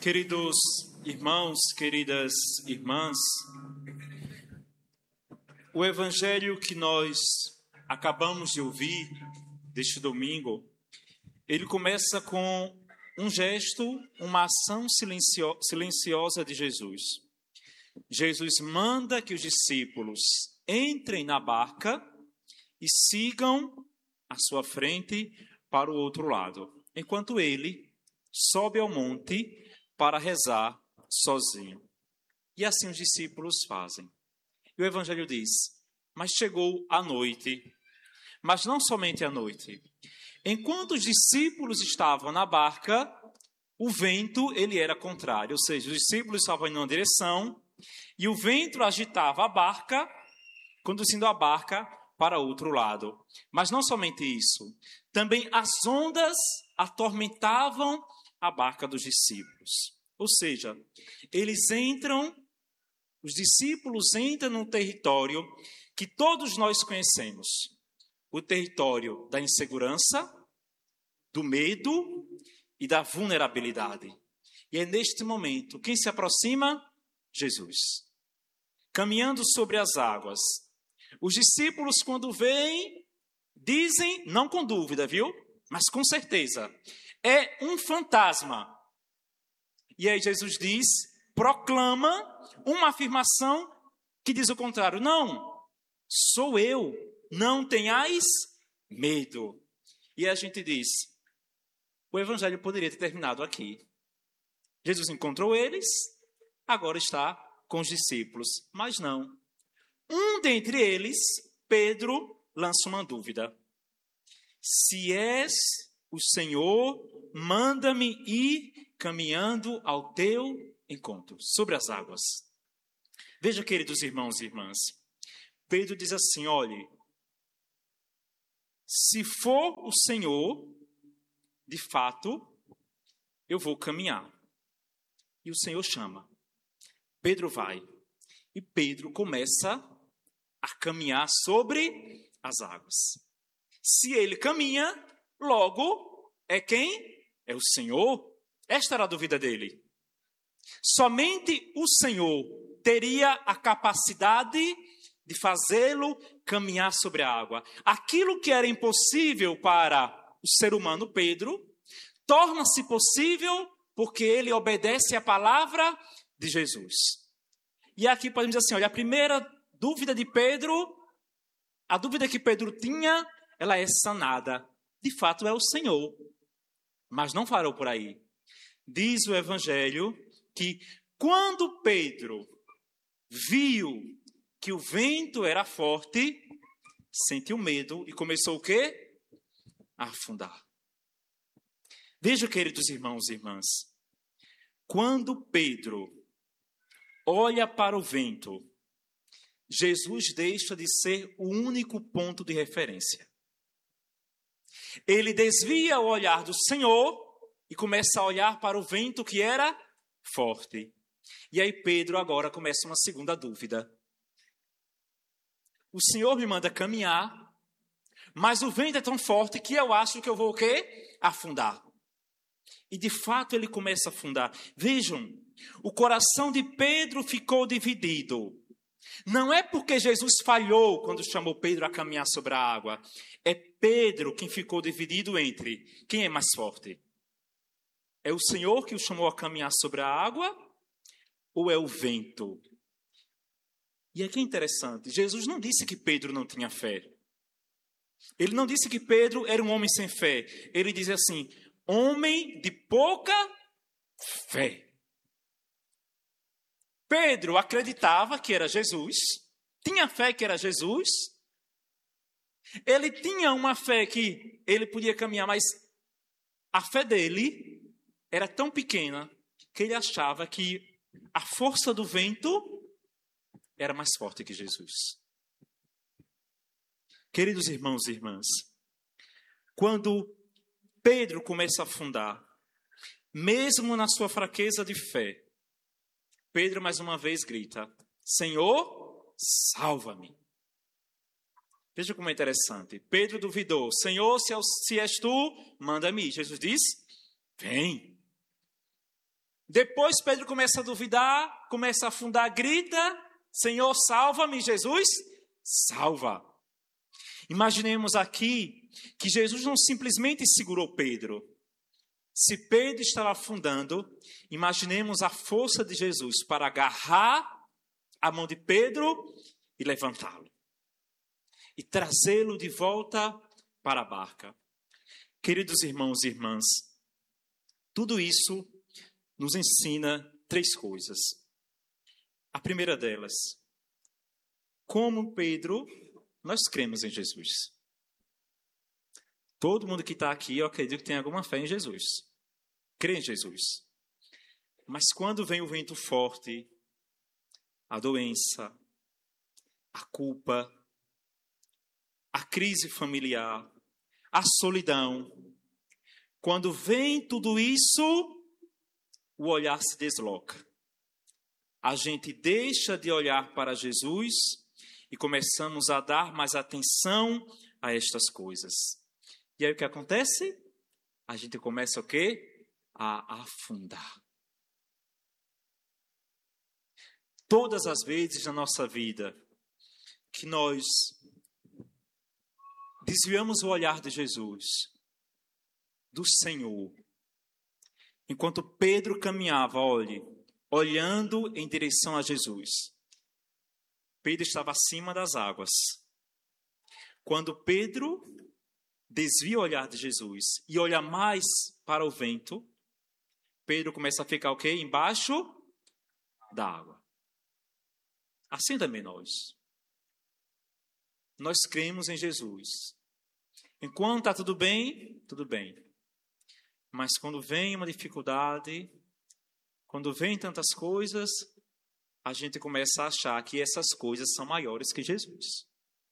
Queridos irmãos, queridas irmãs, o evangelho que nós acabamos de ouvir deste domingo, ele começa com um gesto, uma ação silenciosa de Jesus. Jesus manda que os discípulos entrem na barca e sigam à sua frente para o outro lado, enquanto ele sobe ao monte para rezar sozinho. E assim os discípulos fazem. E o evangelho diz, mas chegou a noite, mas não somente a noite. Enquanto os discípulos estavam na barca, o vento ele era contrário, ou seja, os discípulos estavam em uma direção e o vento agitava a barca, conduzindo a barca para outro lado. Mas não somente isso, também as ondas atormentavam a barca dos discípulos. Ou seja, os discípulos entram num território que todos nós conhecemos. O território da insegurança, do medo e da vulnerabilidade. E é neste momento, quem se aproxima? Jesus. Caminhando sobre as águas. Os discípulos, quando veem, dizem, não com dúvida, viu? Mas com certeza, é um fantasma. E aí Jesus diz, proclama uma afirmação que diz o contrário. Não, sou eu, não tenhais medo. E a gente diz, o evangelho poderia ter terminado aqui. Jesus encontrou eles, agora está com os discípulos. Mas não. Um dentre eles, Pedro, lança uma dúvida. Se és o Senhor, manda-me ir caminhando ao teu encontro, sobre as águas. Veja, queridos irmãos e irmãs, Pedro diz assim, olhe, se for o Senhor, de fato, eu vou caminhar. E o Senhor chama. Pedro vai. E Pedro começa a caminhar sobre as águas. Se ele caminha, logo é quem? É o Senhor. Esta era a dúvida dele. Somente o Senhor teria a capacidade de fazê-lo caminhar sobre a água. Aquilo que era impossível para o ser humano Pedro, torna-se possível porque ele obedece à palavra de Jesus. E aqui podemos dizer assim, olha, a primeira dúvida de Pedro, a dúvida que Pedro tinha, ela é sanada. De fato é o Senhor. Mas não parou por aí. Diz o evangelho que quando Pedro viu que o vento era forte, sentiu medo e começou o quê? A afundar. Veja, queridos irmãos e irmãs, quando Pedro olha para o vento, Jesus deixa de ser o único ponto de referência. Ele desvia o olhar do Senhor e começa a olhar para o vento que era forte. E aí Pedro agora começa uma segunda dúvida. O Senhor me manda caminhar, mas o vento é tão forte que eu acho que eu vou o quê? Afundar. E de fato ele começa a afundar. Vejam, o coração de Pedro ficou dividido. Não é porque Jesus falhou quando chamou Pedro a caminhar sobre a água. É Pedro quem ficou dividido entre quem é mais forte. É o Senhor que o chamou a caminhar sobre a água ou é o vento? E aqui é interessante, Jesus não disse que Pedro não tinha fé. Ele não disse que Pedro era um homem sem fé. Ele diz assim, homem de pouca fé. Pedro acreditava que era Jesus, tinha fé que era Jesus, ele tinha uma fé que ele podia caminhar, mas a fé dele era tão pequena que ele achava que a força do vento era mais forte que Jesus. Queridos irmãos e irmãs, quando Pedro começa a afundar, mesmo na sua fraqueza de fé, Pedro mais uma vez grita, Senhor, salva-me. Veja como é interessante. Pedro duvidou, Senhor, se és tu, manda-me. Jesus diz, vem. Depois Pedro começa a duvidar, começa a afundar, grita: Senhor, salva-me. Jesus, salva. Imaginemos aqui que Jesus não simplesmente segurou Pedro. Se Pedro estava afundando, imaginemos a força de Jesus para agarrar a mão de Pedro e levantá-lo. E trazê-lo de volta para a barca. Queridos irmãos e irmãs, tudo isso nos ensina 3 coisas. A primeira delas, como Pedro, nós cremos em Jesus. Todo mundo que está aqui, eu acredito que tem alguma fé em Jesus. Crê em Jesus. Mas quando vem o vento forte, a doença, a culpa, a crise familiar, a solidão, quando vem tudo isso, o olhar se desloca. A gente deixa de olhar para Jesus e começamos a dar mais atenção a estas coisas. E aí o que acontece? A gente começa o quê? A afundar. Todas as vezes na nossa vida que nós desviamos o olhar de Jesus, do Senhor, enquanto Pedro caminhava, olhando em direção a Jesus, Pedro estava acima das águas. Quando Pedro desvia o olhar de Jesus e olha mais para o vento, Pedro começa a ficar o quê? Embaixo da água. Assim também nós. Nós cremos em Jesus. Enquanto está tudo bem, tudo bem. Mas quando vem uma dificuldade, quando vem tantas coisas, a gente começa a achar que essas coisas são maiores que Jesus.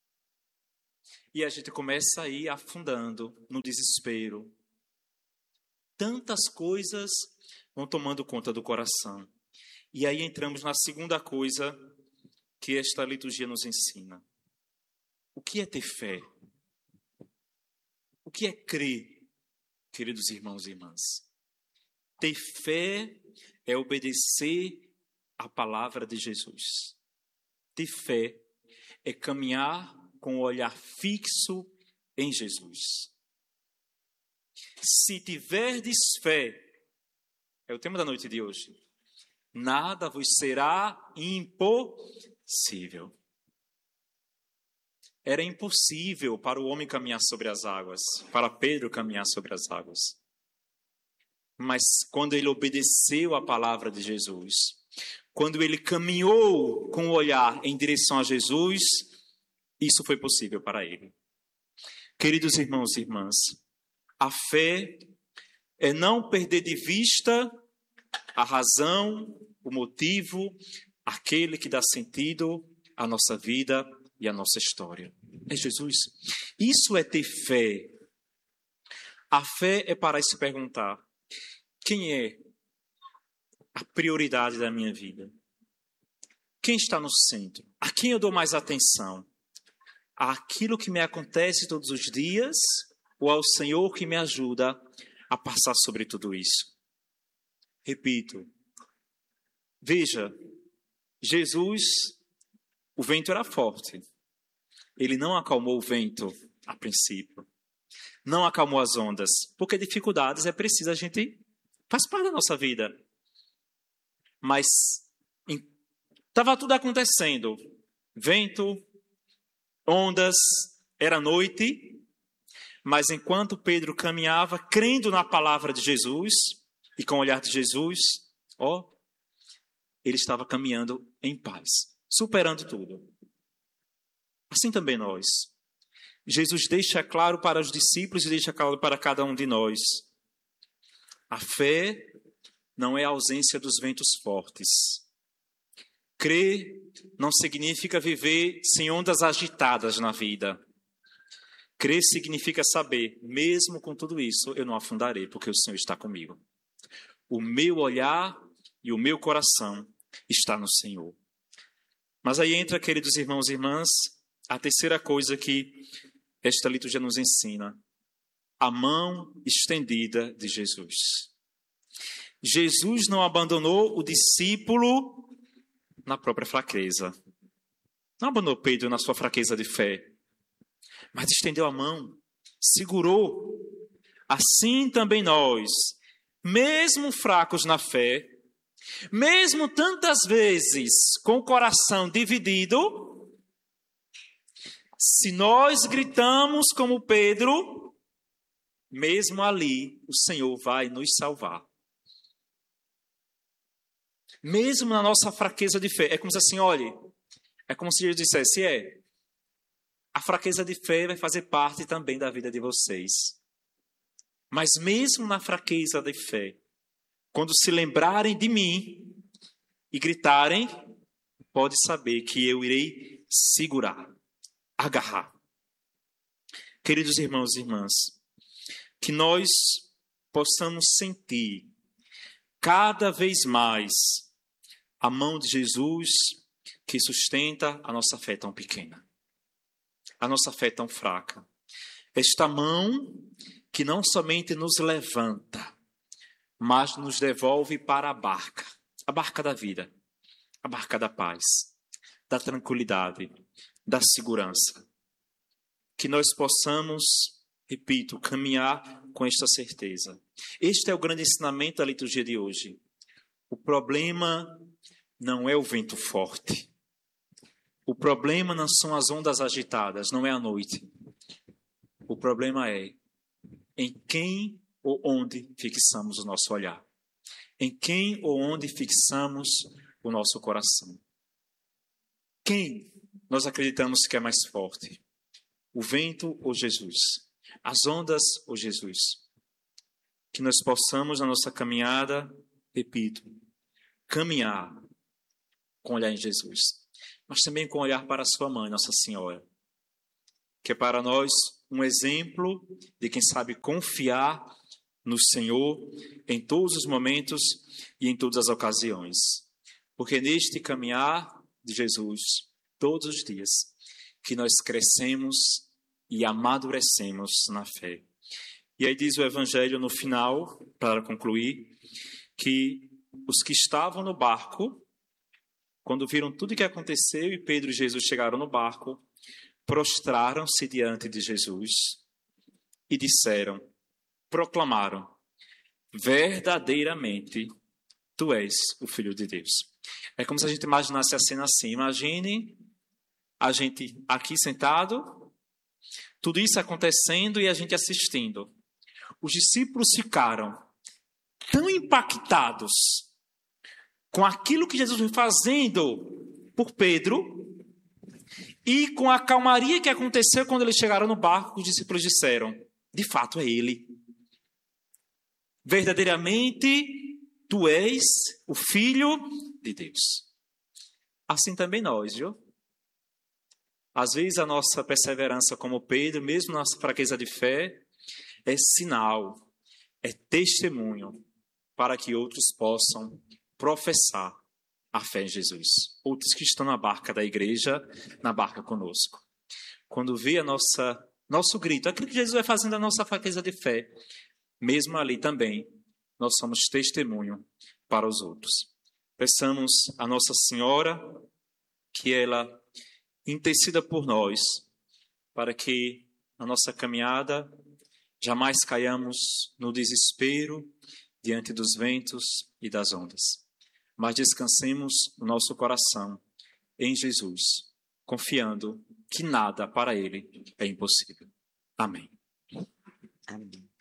E a gente começa a ir afundando no desespero. Tantas coisas vão tomando conta do coração. E aí entramos na segunda coisa que esta liturgia nos ensina. O que é ter fé? O que é crer, queridos irmãos e irmãs? Ter fé é obedecer à palavra de Jesus. Ter fé é caminhar com o olhar fixo em Jesus. Se tiverdes fé, é o tema da noite de hoje, nada vos será impossível. Era impossível para o homem caminhar sobre as águas, para Pedro caminhar sobre as águas. Mas quando ele obedeceu à palavra de Jesus, quando ele caminhou com o olhar em direção a Jesus, isso foi possível para ele. Queridos irmãos e irmãs, a fé é não perder de vista a razão, o motivo, aquele que dá sentido à nossa vida e à nossa história. É Jesus. Isso é ter fé. A fé é parar e se perguntar: quem é a prioridade da minha vida? Quem está no centro? A quem eu dou mais atenção? Àquilo que me acontece todos os dias ou ao Senhor que me ajuda a passar sobre tudo isso? Repito, veja, Jesus, o vento era forte. Ele não acalmou o vento a princípio. Não acalmou as ondas. Porque dificuldades é preciso, a gente faz parte da nossa vida. Mas estava tudo acontecendo. Vento, ondas, era noite. Mas enquanto Pedro caminhava, crendo na palavra de Jesus e com o olhar de Jesus, ele estava caminhando em paz, superando tudo. Assim também nós. Jesus deixa claro para os discípulos e deixa claro para cada um de nós. A fé não é a ausência dos ventos fortes. Crer não significa viver sem ondas agitadas na vida. Crer significa saber, mesmo com tudo isso, eu não afundarei, porque o Senhor está comigo. O meu olhar e o meu coração está no Senhor. Mas aí entra, queridos irmãos e irmãs, a terceira coisa que esta liturgia nos ensina: a mão estendida de Jesus. Jesus não abandonou o discípulo na própria fraqueza. Não abandonou Pedro na sua fraqueza de fé, mas estendeu a mão, segurou. Assim também nós, mesmo fracos na fé, mesmo tantas vezes com o coração dividido, se nós gritamos como Pedro, mesmo ali o Senhor vai nos salvar. Mesmo na nossa fraqueza de fé. É como se assim, olhe, é como se Jesus dissesse, a fraqueza de fé vai fazer parte também da vida de vocês. Mas mesmo na fraqueza de fé, quando se lembrarem de mim e gritarem, pode saber que eu irei segurar, agarrar. Queridos irmãos e irmãs, que nós possamos sentir cada vez mais a mão de Jesus que sustenta a nossa fé tão pequena, a nossa fé tão fraca. Esta mão que não somente nos levanta, mas nos devolve para a barca da vida, a barca da paz, da tranquilidade, da segurança. Que nós possamos, repito, caminhar com esta certeza. Este é o grande ensinamento da liturgia de hoje. O problema não é o vento forte. O problema não são as ondas agitadas, não é a noite. O problema é em quem ou onde fixamos o nosso olhar. Em quem ou onde fixamos o nosso coração. Quem nós acreditamos que é mais forte? O vento ou Jesus? As ondas ou Jesus? Que nós possamos, na nossa caminhada, repito, caminhar com olhar em Jesus, mas também com olhar para a sua mãe, Nossa Senhora, que é para nós um exemplo de quem sabe confiar no Senhor em todos os momentos e em todas as ocasiões. Porque neste caminhar de Jesus, todos os dias, que nós crescemos e amadurecemos na fé. E aí diz o Evangelho no final, para concluir, que os que estavam no barco, quando viram tudo o que aconteceu e Pedro e Jesus chegaram no barco, prostraram-se diante de Jesus e disseram, proclamaram, verdadeiramente, tu és o Filho de Deus. É como se a gente imaginasse a cena assim. Imagine a gente aqui sentado, tudo isso acontecendo e a gente assistindo. Os discípulos ficaram tão impactados com aquilo que Jesus foi fazendo por Pedro e com a calmaria que aconteceu quando eles chegaram no barco, os discípulos disseram, de fato é ele. Verdadeiramente, tu és o Filho de Deus. Assim também nós, viu? Às vezes a nossa perseverança como Pedro, mesmo nossa fraqueza de fé, é sinal, é testemunho para que outros possam professar a fé em Jesus. Outros que estão na barca da igreja, na barca conosco. Quando vê nosso grito, aquilo que Jesus vai fazendo a nossa fraqueza de fé, mesmo ali também, nós somos testemunho para os outros. Peçamos a Nossa Senhora que ela interceda por nós, para que na nossa caminhada jamais caiamos no desespero diante dos ventos e das ondas, mas descansemos o nosso coração em Jesus, confiando que nada para Ele é impossível. Amém. Amém.